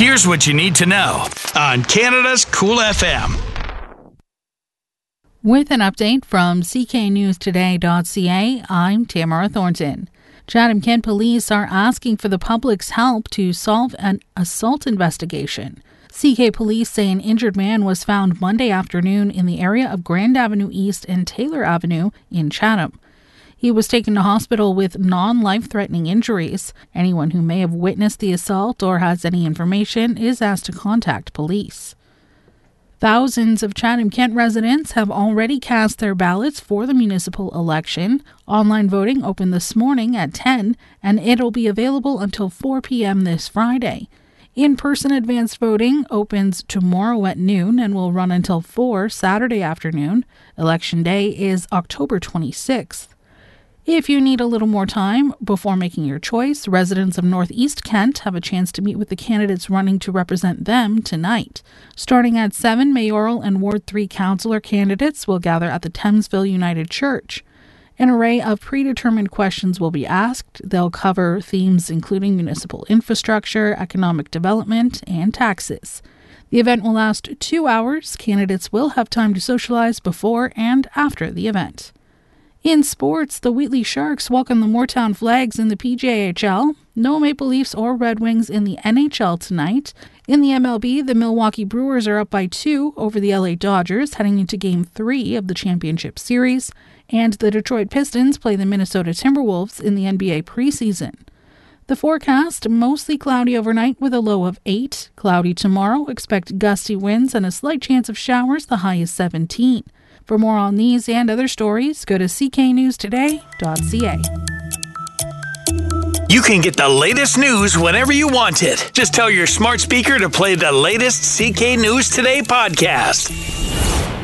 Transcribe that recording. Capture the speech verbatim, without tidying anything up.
Here's what you need to know on Canada's Cool F M. With an update from C K news today dot C A, I'm Tamara Thornton. Chatham-Kent police are asking for the public's help to solve an assault investigation. C K police say an injured man was found Monday afternoon in the area of Grand Avenue East and Taylor Avenue in Chatham. He was taken to hospital with non-life-threatening injuries. Anyone who may have witnessed the assault or has any information is asked to contact police. Thousands of Chatham-Kent residents have already cast their ballots for the municipal election. Online voting opened this morning at ten, and it'll be available until four p.m. this Friday. In-person advanced voting opens tomorrow at noon and will run until four Saturday afternoon. Election Day is October twenty-sixth. If you need a little more time before making your choice, residents of Northeast Kent have a chance to meet with the candidates running to represent them tonight. Starting at seven, mayoral and Ward three councillor candidates will gather at the Thamesville United Church. An array of predetermined questions will be asked. They'll cover themes including municipal infrastructure, economic development, and taxes. The event will last two hours. Candidates will have time to socialize before and after the event. In sports, the Wheatley Sharks welcome the Moortown Flags in the P J H L. No Maple Leafs or Red Wings in the N H L tonight. In the M L B, the Milwaukee Brewers are up by two over the L A Dodgers, heading into Game three of the championship series. And the Detroit Pistons play the Minnesota Timberwolves in the N B A preseason. The forecast, mostly cloudy overnight with a low of eight. Cloudy tomorrow, expect gusty winds and a slight chance of showers, the high is seventeen. For more on these and other stories, go to C K news today dot C A. You can get the latest news whenever you want it. Just tell your smart speaker to play the latest C K News Today podcast.